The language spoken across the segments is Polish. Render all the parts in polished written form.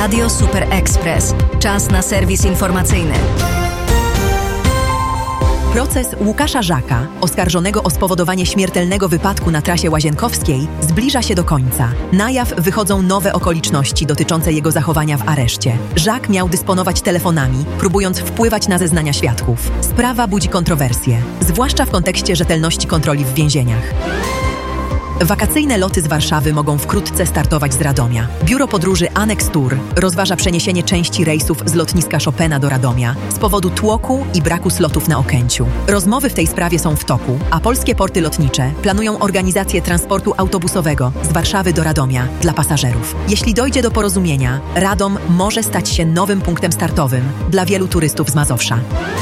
Radio Super Express. Czas na serwis informacyjny. Proces Łukasza Żaka, oskarżonego o spowodowanie śmiertelnego wypadku na trasie Łazienkowskiej, zbliża się do końca. Na jaw wychodzą nowe okoliczności dotyczące jego zachowania w areszcie. Żak miał dysponować telefonami, próbując wpływać na zeznania świadków. Sprawa budzi kontrowersje, zwłaszcza w kontekście rzetelności kontroli w więzieniach. Wakacyjne loty z Warszawy mogą wkrótce startować z Radomia. Biuro podróży Annex Tour rozważa przeniesienie części rejsów z lotniska Chopina do Radomia z powodu tłoku i braku slotów na Okęciu. Rozmowy w tej sprawie są w toku, a polskie porty lotnicze planują organizację transportu autobusowego z Warszawy do Radomia dla pasażerów. Jeśli dojdzie do porozumienia, Radom może stać się nowym punktem startowym dla wielu turystów z Mazowsza.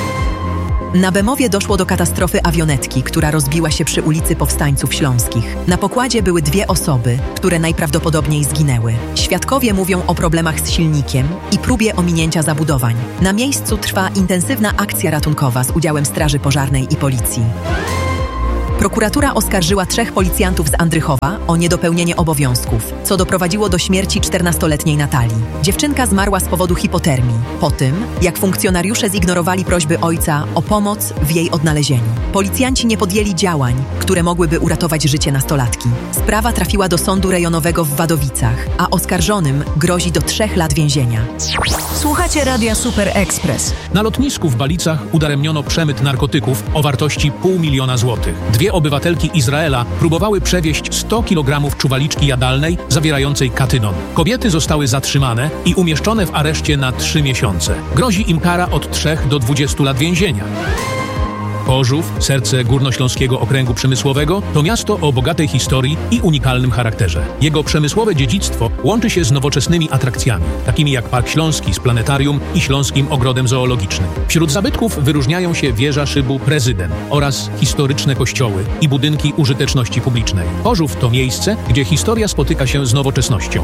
Na Bemowie doszło do katastrofy awionetki, która rozbiła się przy ulicy Powstańców Śląskich. Na pokładzie były 2 osoby, które najprawdopodobniej zginęły. Świadkowie mówią o problemach z silnikiem i próbie ominięcia zabudowań. Na miejscu trwa intensywna akcja ratunkowa z udziałem Straży Pożarnej i Policji. Prokuratura oskarżyła 3 policjantów z Andrychowa o niedopełnienie obowiązków, co doprowadziło do śmierci 14-letniej Natalii. Dziewczynka zmarła z powodu hipotermii, po tym, jak funkcjonariusze zignorowali prośby ojca o pomoc w jej odnalezieniu. Policjanci nie podjęli działań, które mogłyby uratować życie nastolatki. Sprawa trafiła do sądu rejonowego w Wadowicach, a oskarżonym grozi do 3 lat więzienia. Słuchacie Radia Super Express. Na lotnisku w Balicach udaremniono przemyt narkotyków o wartości $500 000 złotych. 2 obywatelki Izraela próbowały przewieźć 100 kg czuwaliczki jadalnej zawierającej katynon. Kobiety zostały zatrzymane i umieszczone w areszcie na 3 miesiące. Grozi im kara od 3 do 20 lat więzienia. Chorzów, serce Górnośląskiego Okręgu Przemysłowego, to miasto o bogatej historii i unikalnym charakterze. Jego przemysłowe dziedzictwo łączy się z nowoczesnymi atrakcjami, takimi jak Park Śląski z planetarium i Śląskim Ogrodem Zoologicznym. Wśród zabytków wyróżniają się wieża szybu Prezydent oraz historyczne kościoły i budynki użyteczności publicznej. Chorzów to miejsce, gdzie historia spotyka się z nowoczesnością.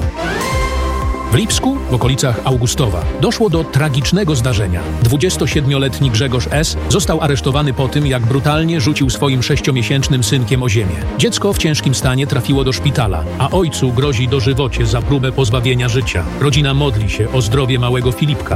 W Lipsku, w okolicach Augustowa, doszło do tragicznego zdarzenia. 27-letni Grzegorz S. został aresztowany po tym, jak brutalnie rzucił swoim 6-miesięcznym synkiem o ziemię. Dziecko w ciężkim stanie trafiło do szpitala, a ojcu grozi dożywocie za próbę pozbawienia życia. Rodzina modli się o zdrowie małego Filipka.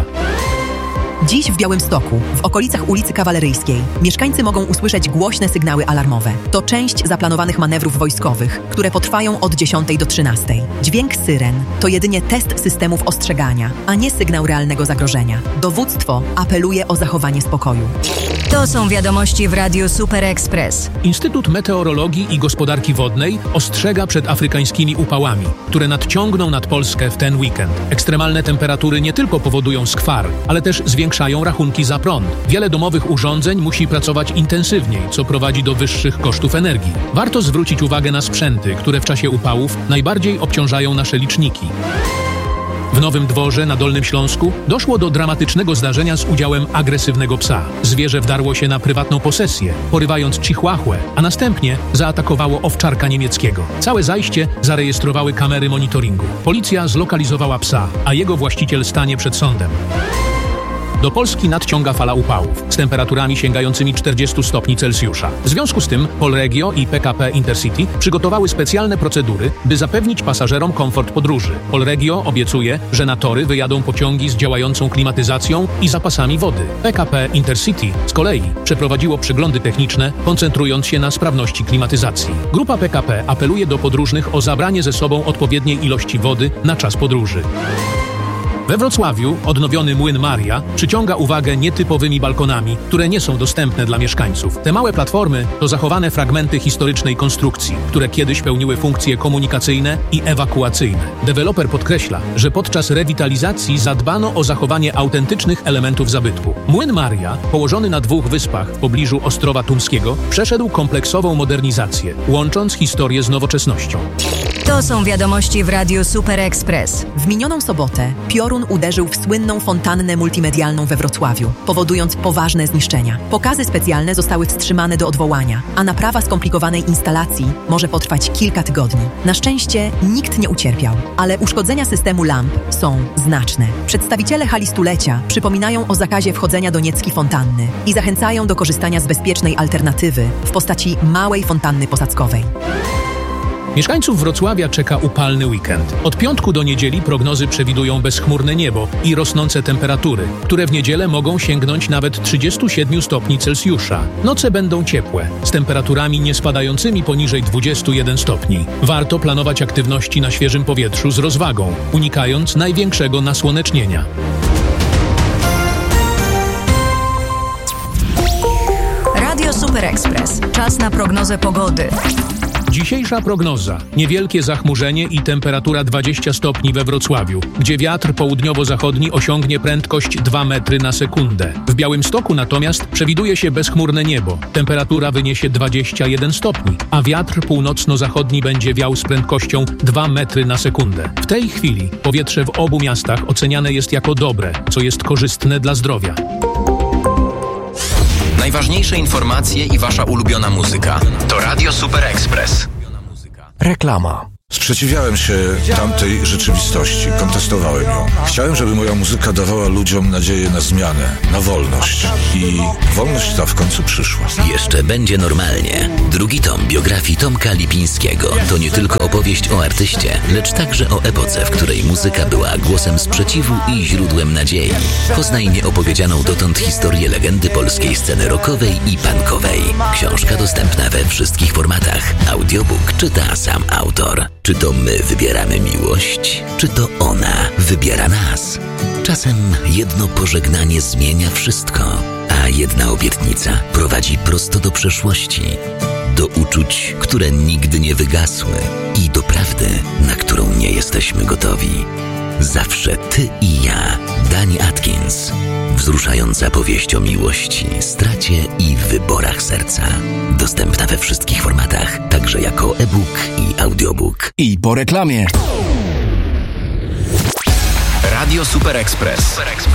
Dziś w Białymstoku, w okolicach ulicy Kawaleryjskiej, mieszkańcy mogą usłyszeć głośne sygnały alarmowe. To część zaplanowanych manewrów wojskowych, które potrwają od 10 do 13. Dźwięk syren to jedynie test systemów ostrzegania, a nie sygnał realnego zagrożenia. Dowództwo apeluje o zachowanie spokoju. To są wiadomości w Radiu Super Express. Instytut Meteorologii i Gospodarki Wodnej ostrzega przed afrykańskimi upałami, które nadciągną nad Polskę w ten weekend. Ekstremalne temperatury nie tylko powodują skwar, ale też zwiększają rachunki za prąd. Wiele domowych urządzeń musi pracować intensywniej, co prowadzi do wyższych kosztów energii. Warto zwrócić uwagę na sprzęty, które w czasie upałów najbardziej obciążają nasze liczniki. W Nowym Dworze na Dolnym Śląsku doszło do dramatycznego zdarzenia z udziałem agresywnego psa. Zwierzę wdarło się na prywatną posesję, porywając cichłachłę, a następnie zaatakowało owczarka niemieckiego. Całe zajście zarejestrowały kamery monitoringu. Policja zlokalizowała psa, a jego właściciel stanie przed sądem. Do Polski nadciąga fala upałów z temperaturami sięgającymi 40 stopni Celsjusza. W związku z tym Polregio i PKP Intercity przygotowały specjalne procedury, by zapewnić pasażerom komfort podróży. Polregio obiecuje, że na tory wyjadą pociągi z działającą klimatyzacją i zapasami wody. PKP Intercity z kolei przeprowadziło przeglądy techniczne, koncentrując się na sprawności klimatyzacji. Grupa PKP apeluje do podróżnych o zabranie ze sobą odpowiedniej ilości wody na czas podróży. We Wrocławiu odnowiony Młyn Maria przyciąga uwagę nietypowymi balkonami, które nie są dostępne dla mieszkańców. Te małe platformy to zachowane fragmenty historycznej konstrukcji, które kiedyś pełniły funkcje komunikacyjne i ewakuacyjne. Deweloper podkreśla, że podczas rewitalizacji zadbano o zachowanie autentycznych elementów zabytku. Młyn Maria, położony na 2 wyspach w pobliżu Ostrowa Tumskiego, przeszedł kompleksową modernizację, łącząc historię z nowoczesnością. To są wiadomości w Radiu Super Express. W minioną sobotę piorun uderzył w słynną fontannę multimedialną we Wrocławiu, powodując poważne zniszczenia. Pokazy specjalne zostały wstrzymane do odwołania, a naprawa skomplikowanej instalacji może potrwać kilka tygodni. Na szczęście nikt nie ucierpiał, ale uszkodzenia systemu lamp są znaczne. Przedstawiciele hali stulecia przypominają o zakazie wchodzenia do niecki fontanny i zachęcają do korzystania z bezpiecznej alternatywy w postaci małej fontanny posadzkowej. Mieszkańców Wrocławia czeka upalny weekend. Od piątku do niedzieli prognozy przewidują bezchmurne niebo i rosnące temperatury, które w niedzielę mogą sięgnąć nawet 37 stopni Celsjusza. Noce będą ciepłe, z temperaturami nie spadającymi poniżej 21 stopni. Warto planować aktywności na świeżym powietrzu z rozwagą, unikając największego nasłonecznienia. Radio Super Express. Czas na prognozę pogody. Dzisiejsza prognoza. Niewielkie zachmurzenie i temperatura 20 stopni we Wrocławiu, gdzie wiatr południowo-zachodni osiągnie prędkość 2 metry na sekundę. W Białymstoku natomiast przewiduje się bezchmurne niebo. Temperatura wyniesie 21 stopni, a wiatr północno-zachodni będzie wiał z prędkością 2 metry na sekundę. W tej chwili powietrze w obu miastach oceniane jest jako dobre, co jest korzystne dla zdrowia. Najważniejsze informacje i wasza ulubiona muzyka to Radio Super Express. Reklama. Sprzeciwiałem się tamtej rzeczywistości, kontestowałem ją. Chciałem, żeby moja muzyka dawała ludziom nadzieję na zmianę, na wolność. I wolność ta w końcu przyszła. Jeszcze będzie normalnie. Drugi tom biografii Tomka Lipińskiego to nie tylko opowieść o artyście, lecz także o epoce, w której muzyka była głosem sprzeciwu i źródłem nadziei. Poznaj nieopowiedzianą dotąd historię legendy polskiej sceny rockowej i punkowej. Książka dostępna we wszystkich formatach. Audiobook czyta sam autor. Czy to my wybieramy miłość, czy to ona wybiera nas? Czasem jedno pożegnanie zmienia wszystko, a jedna obietnica prowadzi prosto do przeszłości, do uczuć, które nigdy nie wygasły i do prawdy, na którą nie jesteśmy gotowi. Zawsze ty i ja. Dani Atkins. Wzruszająca powieść o miłości, stracie i wyborach serca. Dostępna we wszystkich formatach, także jako e-book i audiobook. I po reklamie. Radio Super Express.